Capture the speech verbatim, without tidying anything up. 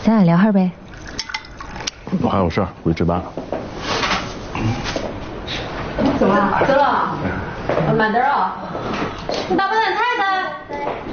咱俩聊会儿呗。 我还有事儿，回去值班。 走了，走了，慢点啊！你大不了太太。